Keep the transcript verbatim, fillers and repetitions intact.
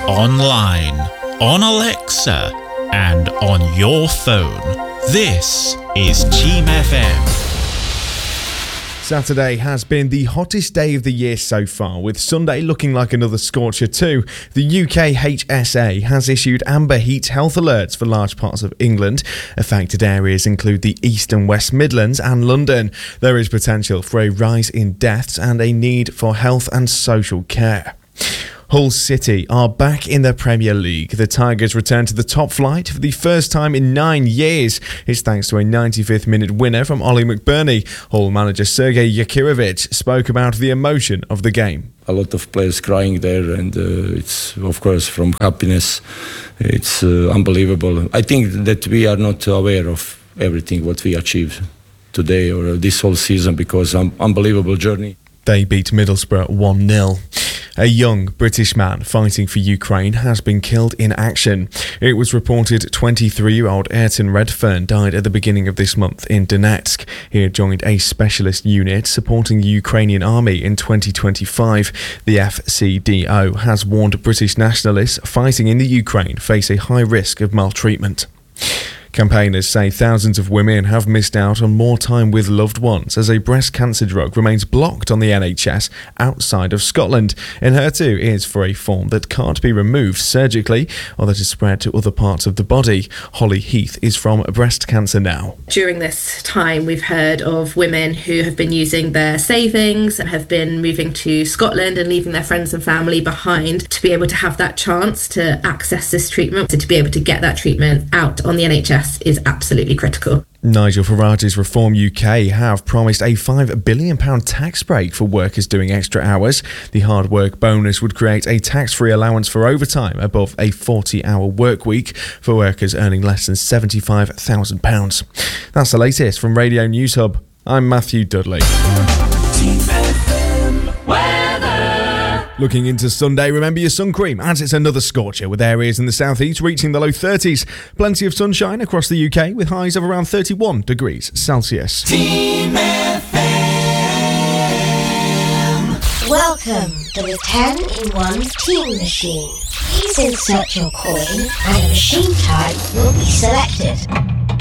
online, on Alexa, and on your phone. This is Team F M. Saturday has been the hottest day of the year so far, with Sunday looking like another scorcher too. The U K H S A has issued amber heat health alerts for large parts of England. Affected areas include the East and West Midlands and London. There is potential for a rise in deaths and a need for health and social care. Hull City are back in the Premier League. The Tigers return to the top flight for the first time in nine years. It's thanks to a ninety-fifth minute winner from Ollie McBurney. Hull manager Sergei Yakirovich spoke about the emotion of the game. A lot of players crying there, and uh, it's, of course, from happiness. It's uh, unbelievable. I think that we are not aware of everything what we achieved today or this whole season, because um, unbelievable journey. They beat Middlesbrough one nil. A young British man fighting for Ukraine has been killed in action. It was reported twenty-three-year-old Ayrton Redfern died at the beginning of this month in Donetsk. He had joined a specialist unit supporting the Ukrainian army in twenty twenty-five. The F C D O has warned British nationalists fighting in the Ukraine face a high risk of maltreatment. Campaigners say thousands of women have missed out on more time with loved ones as a breast cancer drug remains blocked on the N H S outside of Scotland. Enhertu is for a form that can't be removed surgically or that is spread to other parts of the body. Holly Heath is from Breast Cancer Now. During this time, we've heard of women who have been using their savings and have been moving to Scotland and leaving their friends and family behind to be able to have that chance to access this treatment, so to be able to get that treatment out on the N H S is absolutely critical. Nigel Farage's Reform U K have promised a five billion pounds tax break for workers doing extra hours. The hard work bonus would create a tax-free allowance for overtime above a forty-hour work week for workers earning less than seventy-five thousand pounds. That's the latest from Radio News Hub. I'm Matthew Dudley. Looking into Sunday, remember your sun cream, as it's another scorcher with areas in the southeast reaching the low thirties. Plenty of sunshine across the U K with highs of around thirty-one degrees Celsius. Team F M. Welcome to the ten in one Team Machine. Please insert your coin and a machine type will be selected.